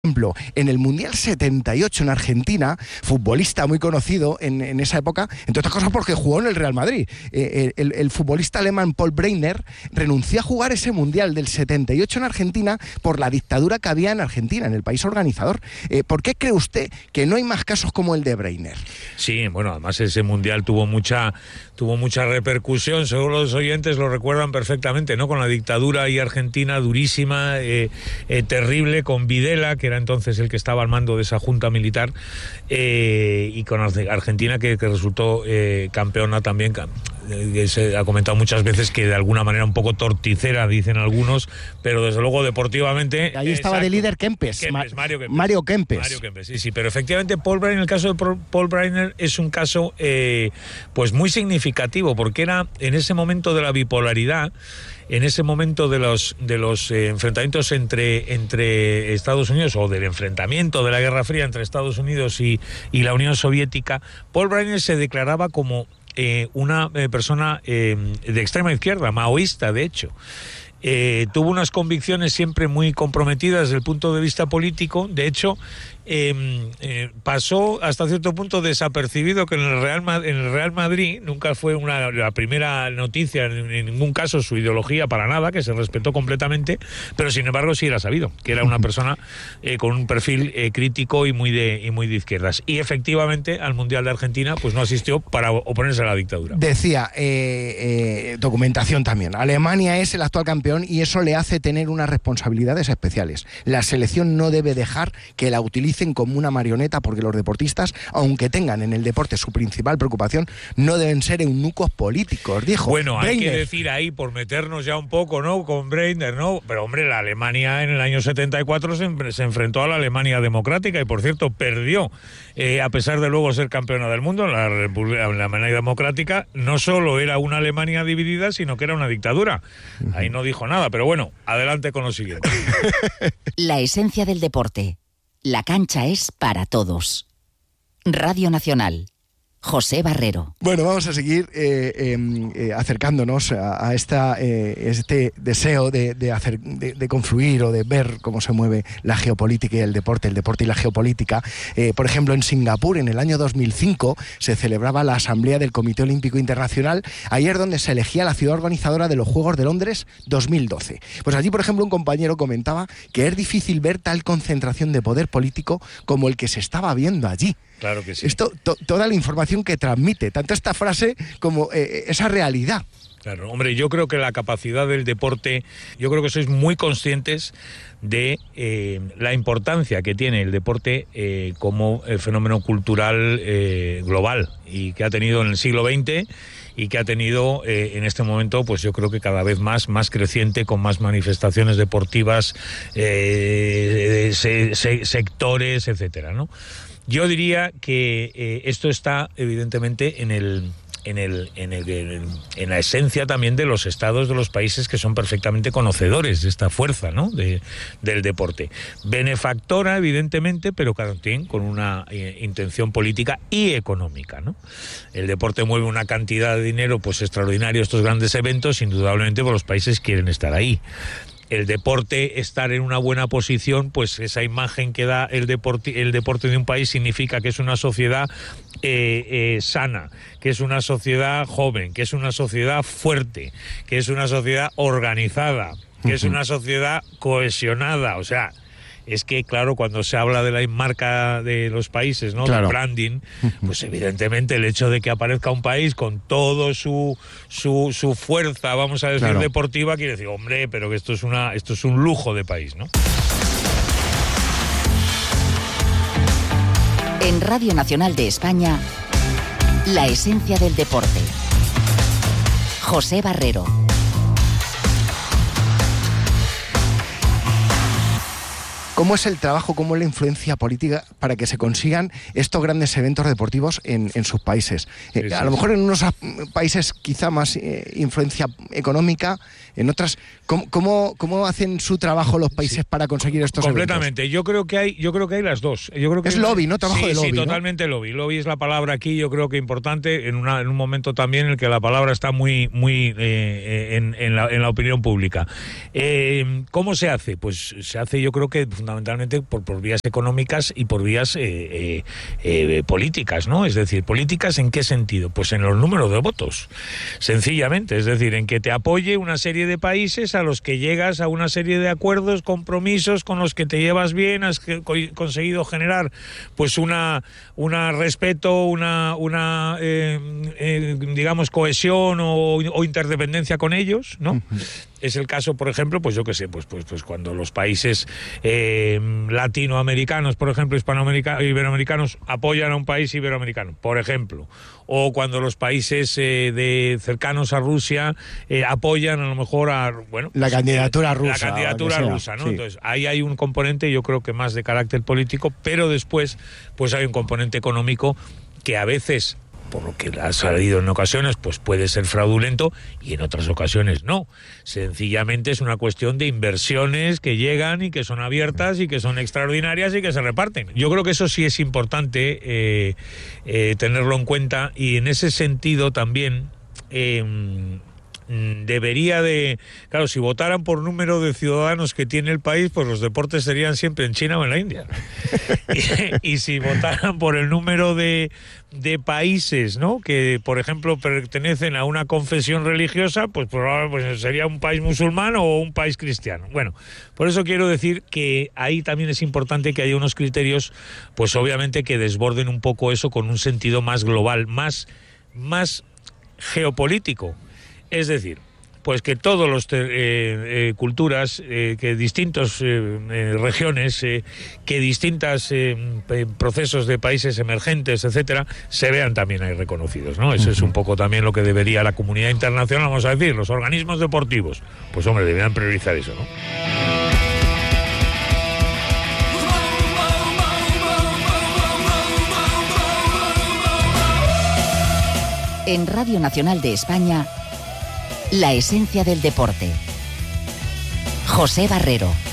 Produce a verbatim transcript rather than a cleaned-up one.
ejemplo, en el Mundial setenta y ocho en Argentina, futbolista muy conocido en, en esa época, entre otras cosas porque jugó en el Real Madrid, eh, el, el futbolista alemán Paul Breitner renunció a jugar ese Mundial del setenta y ocho en Argentina por la dictadura que había en Argentina, en el país organizador. Eh, ¿Por qué cree usted que no hay más casos como el de Breitner? Sí, bueno, además ese Mundial tuvo mucha, tuvo mucha repercusión, seguro los oyentes lo recuerdan perfectamente, ¿no? Con la dictadura ahí argentina durísima, eh, eh, terrible, con Videla, que era entonces el que estaba al mando de esa junta militar, eh, y con Argentina que, que resultó eh, campeona también. Eh, se ha comentado muchas veces que de alguna manera un poco torticera, dicen algunos, pero desde luego deportivamente... Ahí estaba exacto, de líder Kempes, Kempes Mario Kempes. Mario Kempes. Mario Kempes, sí, sí, pero efectivamente Paul Breitner, el caso de Paul Breitner es un caso eh, pues muy significativo, porque era en ese momento de la bipolaridad, en ese momento de los de los eh, enfrentamientos entre entre Estados Unidos, o del enfrentamiento de la Guerra Fría entre Estados Unidos y, y la Unión Soviética, Paul Breitner se declaraba como eh, una eh, persona eh, de extrema izquierda, maoísta, de hecho. Eh, tuvo unas convicciones siempre muy comprometidas desde el punto de vista político. De hecho, eh, eh, pasó hasta cierto punto desapercibido que en el Real, en el Real Madrid nunca fue una, la primera noticia, en, en ningún caso su ideología para nada, que se respetó completamente, pero sin embargo sí era sabido que era una persona eh, con un perfil eh, crítico y muy de y muy de izquierdas. Y efectivamente al Mundial de Argentina pues no asistió para oponerse a la dictadura. Decía, eh, eh, documentación también, Alemania es el actual campeón y eso le hace tener unas responsabilidades especiales. La selección no debe dejar que la utilicen como una marioneta, porque los deportistas, aunque tengan en el deporte su principal preocupación, no deben ser eunucos políticos, dijo Bueno, hay Breitner. que decir ahí, por meternos ya un poco, ¿no?, con Breitner, ¿no? Pero hombre, la Alemania en el año setenta y cuatro se, se enfrentó a la Alemania democrática y, por cierto, perdió, eh, a pesar de luego ser campeona del mundo. La, la Alemania democrática no solo era una Alemania dividida, sino que era una dictadura. Ahí no dijo nada, pero bueno, adelante con lo siguiente. La esencia del deporte. La cancha es para todos. Radio Nacional. José Barrero. Bueno, vamos a seguir eh, eh, eh, acercándonos a, a esta, eh, este deseo de, de, hacer, de, de confluir o de ver cómo se mueve la geopolítica y el deporte, el deporte y la geopolítica. Eh, por ejemplo, en Singapur, en el año dos mil cinco, se celebraba la Asamblea del Comité Olímpico Internacional, ayer donde se elegía la ciudad organizadora de los Juegos de Londres dos mil doce. Pues allí, por ejemplo, un compañero comentaba que es difícil ver tal concentración de poder político como el que se estaba viendo allí. Claro que sí. Esto, to, toda la información que transmite, tanto esta frase como eh, esa realidad. Claro, hombre, yo creo que la capacidad del deporte, yo creo que sois muy conscientes de eh, la importancia que tiene el deporte eh, como eh, fenómeno cultural eh, global, y que ha tenido en el siglo veinte y que ha tenido eh, en este momento, pues yo creo que cada vez más, más creciente, con más manifestaciones deportivas, eh, se, se, sectores, etcétera, ¿no? Yo diría que eh, esto está evidentemente en el en el en el en, en la esencia también de los estados de los países, que son perfectamente conocedores de esta fuerza, ¿no?, de, del deporte. Benefactora, evidentemente, pero también con una eh, intención política y económica, ¿no? El deporte mueve una cantidad de dinero pues extraordinario, estos grandes eventos, indudablemente, porque los países quieren estar ahí. El deporte, estar en una buena posición, pues esa imagen que da el deporte, el deporte de un país significa que es una sociedad eh, eh, sana, que es una sociedad joven, que es una sociedad fuerte, que es una sociedad organizada, que es una sociedad cohesionada. O sea, es que, claro, cuando se habla de la marca de los países, ¿no?, claro, del branding, pues evidentemente el hecho de que aparezca un país con todo su su, su fuerza, vamos a decir, claro, deportiva, quiere decir, hombre, pero que esto es una esto es un lujo de país, ¿no? En Radio Nacional de España, la esencia del deporte. José Barrero. ¿Cómo es el trabajo, cómo es la influencia política para que se consigan estos grandes eventos deportivos en, en sus países? Eh, sí, sí, a lo mejor en unos países quizá más eh, influencia económica, en otras, ¿cómo, cómo, cómo hacen su trabajo los países sí, para conseguir estos completamente eventos? Yo creo que hay, yo creo que hay las dos. Yo creo que es hay, lobby, ¿no? Trabajo sí, de lobby. Sí, ¿no? Totalmente lobby. Lobby es la palabra aquí, yo creo que importante en, una, en un momento también en el que la palabra está muy, muy eh, en, en, la, en la opinión pública. Eh, ¿Cómo se hace? Pues se hace, yo creo que fundamentalmente fundamentalmente por, por vías económicas y por vías eh, eh, eh, políticas, ¿no? Es decir, ¿políticas en qué sentido? Pues en los números de votos, sencillamente. Es decir, en que te apoye una serie de países a los que llegas a una serie de acuerdos, compromisos con los que te llevas bien, has conseguido generar pues una, una respeto, una, una eh, eh, digamos, cohesión o, o interdependencia con ellos, ¿no? Uh-huh. Es el caso, por ejemplo, pues yo qué sé, pues, pues, pues cuando los países eh, latinoamericanos, por ejemplo, hispanoamericanos, iberoamericanos, apoyan a un país iberoamericano, por ejemplo, o cuando los países eh, de cercanos a Rusia eh, apoyan a lo mejor a, bueno, la pues, candidatura eh, rusa, la candidatura rusa, ¿no? Sí. Entonces ahí hay un componente, yo creo que más de carácter político, pero después, pues hay un componente económico que a veces, por lo que ha salido en ocasiones, pues puede ser fraudulento y en otras ocasiones no. Sencillamente es una cuestión de inversiones que llegan y que son abiertas y que son extraordinarias y que se reparten. Yo creo que eso sí es importante eh, eh, tenerlo en cuenta, y en ese sentido también eh, debería de... Claro, si votaran por número de ciudadanos que tiene el país, pues los deportes serían siempre en China o en la India. y, y si votaran por el número de, de países, ¿no?, que, por ejemplo, pertenecen a una confesión religiosa, pues probablemente pues, sería un país musulmán o un país cristiano. Bueno, por eso quiero decir que ahí también es importante que haya unos criterios, pues obviamente que desborden un poco eso con un sentido más global, más, más geopolítico. Es decir, pues que todas las eh, eh, culturas, eh, que distintas eh, eh, regiones, eh, que distintos eh, procesos de países emergentes, etcétera, se vean también ahí reconocidos, ¿no? Eso uh-huh. es un poco también lo que debería la comunidad internacional, vamos a decir, los organismos deportivos. Pues hombre, deberían priorizar eso, ¿no? En Radio Nacional de España, La esencia del deporte. José Barrero.